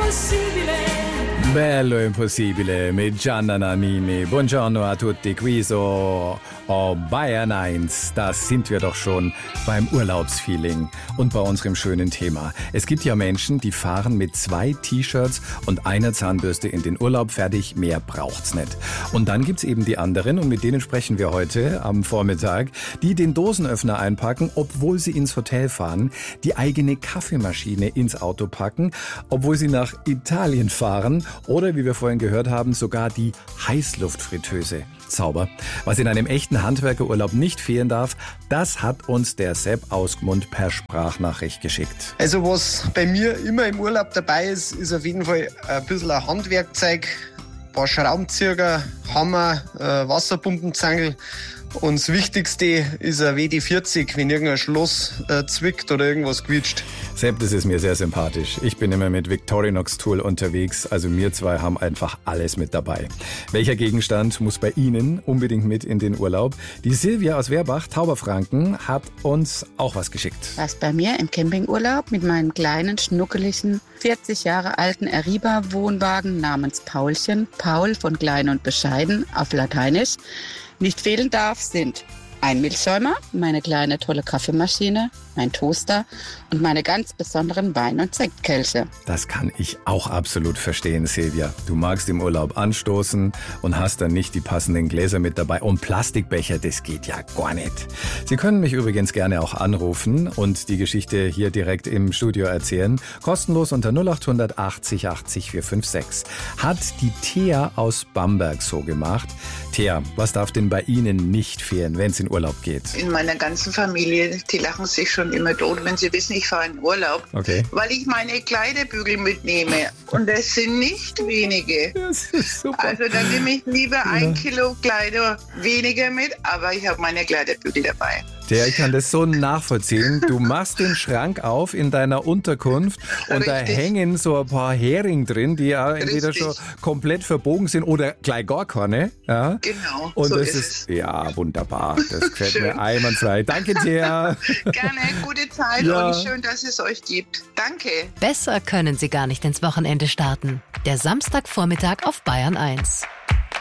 Bello Impossibile mit Gianna Nannini. Buongiorno a tutti, qui so Bayern 1. Da sind wir doch schon beim Urlaubsfeeling und bei unserem schönen Thema. Es gibt ja Menschen, die fahren mit 2 T-Shirts und einer Zahnbürste in den Urlaub, fertig, mehr braucht's nicht. Und dann gibt's eben die anderen, und mit denen sprechen wir heute am Vormittag, die den Dosenöffner einpacken, obwohl sie ins Hotel fahren, die eigene Kaffeemaschine ins Auto packen, obwohl sie nach Italien fahren, oder, wie wir vorhin gehört haben, sogar die Heißluftfritteuse. Zauber. Was in einem echten Handwerkerurlaub nicht fehlen darf, das hat uns der Sepp aus Gmund per Sprachnachricht geschickt. Also was bei mir immer im Urlaub dabei ist, ist auf jeden Fall ein bisschen ein Handwerkzeug, ein paar Schraubenzieher, Hammer, Wasserpumpenzange. Und das Wichtigste ist ein WD-40, wenn irgendein Schloss zwickt oder irgendwas quietscht. Sepp, das ist mir sehr sympathisch. Ich bin immer mit Victorinox Tool unterwegs, also wir zwei haben einfach alles mit dabei. Welcher Gegenstand muss bei Ihnen unbedingt mit in den Urlaub? Die Silvia aus Werbach, Tauberfranken, hat uns auch was geschickt. Was bei mir im Campingurlaub mit meinem kleinen, schnuckeligen, 40 Jahre alten Arriva-Wohnwagen namens Paulchen, Paul von Klein und Bescheiden auf Lateinisch, nicht fehlen darf, sind ein Milchschäumer, meine kleine tolle Kaffeemaschine, mein Toaster und meine ganz besonderen Wein- und Sektkelche. Das kann ich auch absolut verstehen, Silvia. Du magst im Urlaub anstoßen und hast dann nicht die passenden Gläser mit dabei. Und Plastikbecher, das geht ja gar nicht. Sie können mich übrigens gerne auch anrufen und die Geschichte hier direkt im Studio erzählen. Kostenlos unter 0800 80 80 456. Hat die Thea aus Bamberg so gemacht. Thea, was darf denn bei Ihnen nicht fehlen, wenn es in Urlaub geht? In meiner ganzen Familie, die lachen sich schon immer tot, wenn sie wissen, ich fahre in Urlaub, okay, weil ich meine Kleiderbügel mitnehme. Und das sind nicht wenige. Das ist super. Also dann nehme ich lieber 1 Kilo Kleider weniger mit, aber ich habe meine Kleiderbügel dabei. Thea, ich kann das so nachvollziehen. Du machst den Schrank auf in deiner Unterkunft und da hängen so ein paar Hering drin, die ja entweder schon komplett verbogen sind oder gleich gar keine. Ja? Genau, und so das ist es. Ja, wunderbar. Das gefällt mir einwandfrei. Danke, Thea. Gerne, gute Zeit und schön, dass es euch gibt. Danke. Besser können Sie gar nicht ins Wochenende starten. Der Samstagvormittag auf Bayern 1.